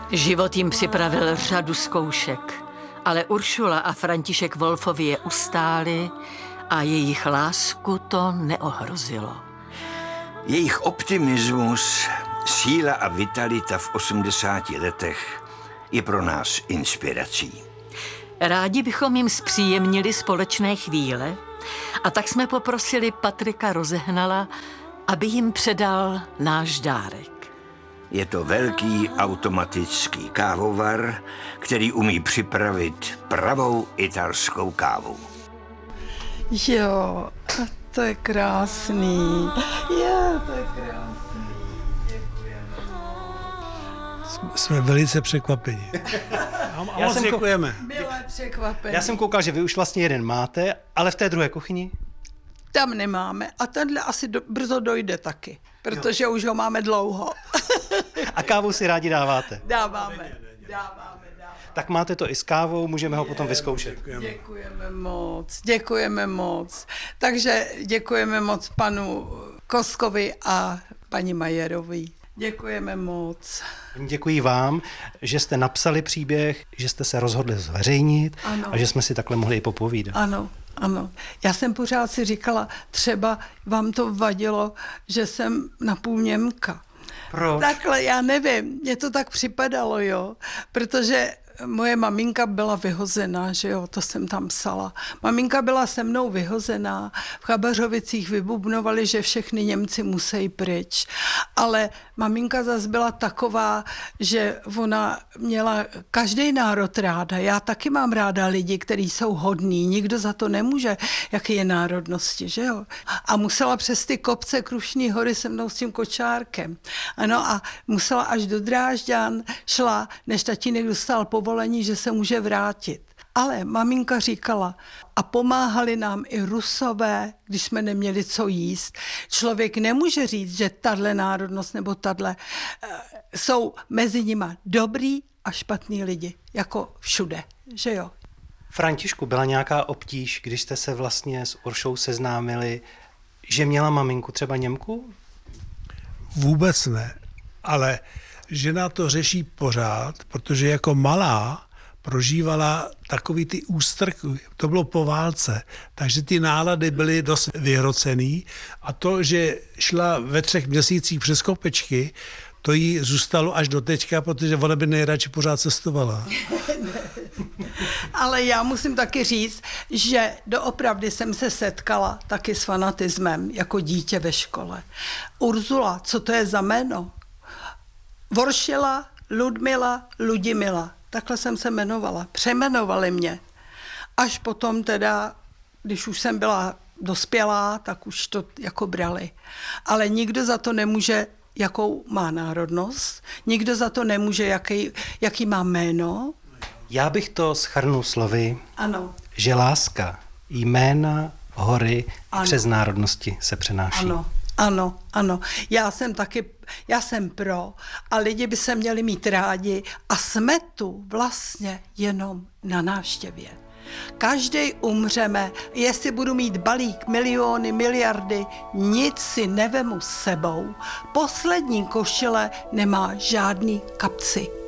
Život jim připravil řadu zkoušek, ale Uršula a František Wolfovi je ustáli a jejich lásku to neohrozilo. Jejich optimismus, síla a vitalita v 80 letech je pro nás inspirací. Rádi bychom jim zpříjemnili společné chvíle a tak jsme poprosili Patrika Rozehnala, aby jim předal náš dárek. Je to velký automatický kávovar, který umí připravit pravou italskou kávu. Jo, a to je krásný. Jo, to je krásný. Jsme velice překvapeni. Děkujeme. Milé překvapení. Já jsem koukal, že vy už vlastně jeden máte, ale v té druhé kuchyni? Tam nemáme a tenhle asi brzo dojde taky, protože už ho máme dlouho. A kávu si rádi dáváte? Dáváme. Tak máte to i s kávou, můžeme ho potom vyzkoušet. Děkujeme moc. Takže děkujeme moc panu Koskovi a paní Majerovi. Děkujeme moc. Děkuji vám, že jste napsali příběh, že jste se rozhodli zveřejnit a že jsme si takhle mohli i popovídat. Ano. Já jsem pořád si říkala, třeba vám to vadilo, že jsem napůl Němka. Proč? Takhle, já nevím, mně to tak připadalo, jo, protože moje maminka byla vyhozená, že jo, to jsem tam psala. Maminka byla se mnou vyhozená, v Chabařovicích vybubnovali, že všechny Němci musí pryč, ale maminka zase byla taková, že ona měla každý národ ráda. Já taky mám ráda lidi, kteří jsou hodní, nikdo za to nemůže, jaký je národnosti, že jo. A musela přes ty kopce Krušní hory se mnou s tím kočárkem. Ano, a musela až do Drážďan, šla, než tatínek dostal povolení, že se může vrátit. Ale maminka říkala, a pomáhali nám i Rusové, když jsme neměli co jíst. Člověk nemůže říct, že tahle národnost nebo tahle jsou mezi nima dobrý a špatný lidi, jako všude, že jo. Františku, byla nějaká obtíž, když jste se vlastně s Uršou seznámili, že měla maminku třeba Němku? Vůbec ne, ale žena to řeší pořád, protože jako malá prožívala takový ty ústrky, to bylo po válce, takže ty nálady byly dost vyhrocený a to, že šla ve 3 měsících přes kopečky, to jí zůstalo až do teďka, protože ona by nejradši pořád cestovala. Ale já musím taky říct, že doopravdy jsem se setkala taky s fanatismem jako dítě ve škole. Urzula, co to je za jméno? Voršila, Ludmila, Ludimila. Takhle jsem se jmenovala. Přemenovali mě. Až potom teda, když už jsem byla dospělá, tak už to jako brali. Ale nikdo za to nemůže, jakou má národnost. Nikdo za to nemůže, jaký má jméno. Já bych to shrnul slovy, Ano. že láska, jména, hory přes národnosti se přenáší. Ano. Já jsem pro a lidi by se měli mít rádi a jsme tu vlastně jenom na návštěvě. Každý umřeme, jestli budu mít balík, miliony, miliardy, nic si nevemu s sebou. Poslední košile nemá žádný kapci.